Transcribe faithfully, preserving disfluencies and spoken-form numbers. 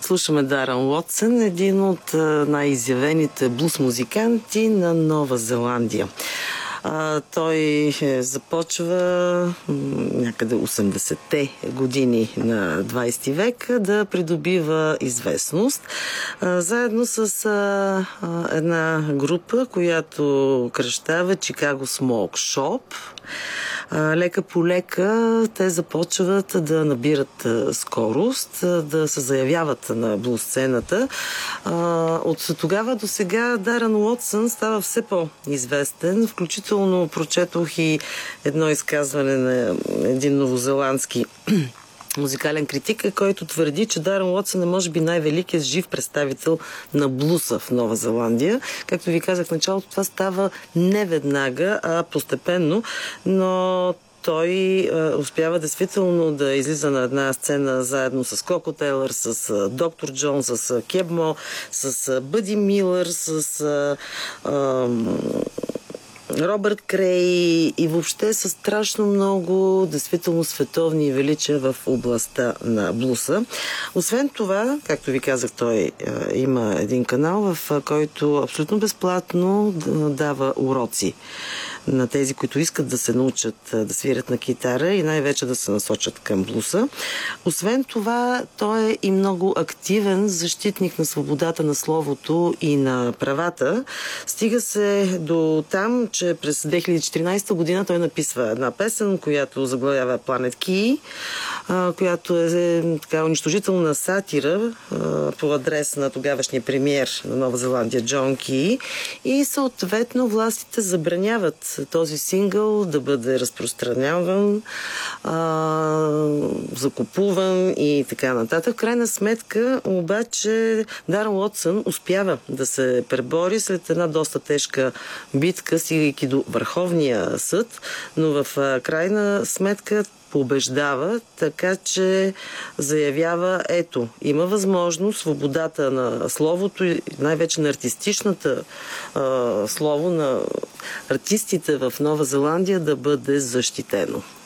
слушаме Дарън Уотсън, един от най-изявените блуз музиканти на Нова Зеландия. А, той започва някъде осемдесетте години на двайсети век да придобива известност. А, заедно с а, а, една група, която кръщава Chicago Smoke Shop. Лека по лека те започват да набират скорост, да се заявяват на блуз сцената. От тогава до сега Дарън Уотсън става все по-известен. Включително прочетох и едно изказване на един новозеландски музикален критик, който твърди, че Дарън Уотсън е може би най-великият жив представител на блуса в Нова Зеландия. Както ви казах в началото, това става не веднага, а постепенно, но той е, успява действително да излиза на една сцена заедно с Коко Тейлър, с е, Доктор Джон, с е, Кебмо, с е, Бъди Милър, с е, е, Робърт Крей и въобще са страшно много действително световни величия в областта на блуса. Освен това, както ви казах, той е, има един канал, в който абсолютно безплатно дава уроци на тези, които искат да се научат да свирят на китара и най-вече да се насочат към блуса. Освен това, той е и много активен защитник на свободата на словото и на правата. Стига се до там, че през две хиляди и четиринайсета година той написва една песен, която заглавява Planet Key, която е така унищожителна сатира по адрес на тогавашния премиер на Нова Зеландия Джон Ки, и съответно властите забраняват този сингъл да бъде разпространяван, закупуван и така нататък. В крайна сметка обаче Дарън Уотсън успява да се пребори след една доста тежка битка, стигайки до Върховния съд, но в крайна сметка побеждава, така че заявява, ето, има възможност свободата на словото и най-вече на артистичната а, слово на артистите в Нова Зеландия да бъде защитено.